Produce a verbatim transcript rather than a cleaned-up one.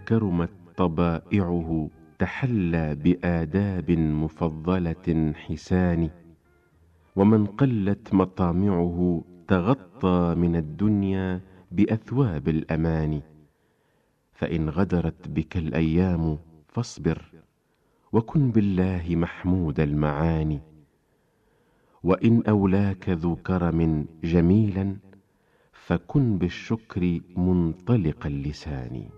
كرمت طبائعه تحلى بآداب مفضلة حسان، ومن قلت مطامعه تغطى من الدنيا بأثواب الأمان. فإن غدرت بك الأيام فاصبر، وكن بالله محمود المعاني. وإن أولاك ذو كرم جميلا، فكن بالشكر منطلق اللسان.